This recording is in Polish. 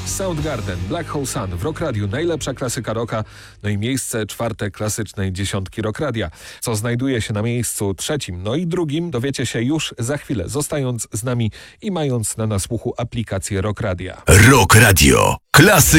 Soundgarden, Black Hole Sun w Rock Radiu, najlepsza klasyka rocka, no i miejsce 4 klasycznej dziesiątki Rock Radia. Co znajduje się na miejscu 3, no i 2, dowiecie się już za chwilę, zostając z nami i mając na nasłuchu aplikację Rock Radia. Rock Radio. Klasy